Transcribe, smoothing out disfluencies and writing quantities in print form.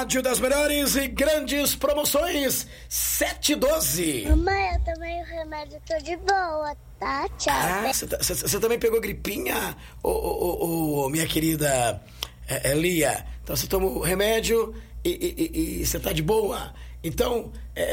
Rádio das melhores e grandes promoções, 712. Mamãe, eu tomei o remédio, tô de boa, tá? Tchau. Você também pegou gripinha, minha querida Lia? Então você toma o remédio e você tá de boa? Então,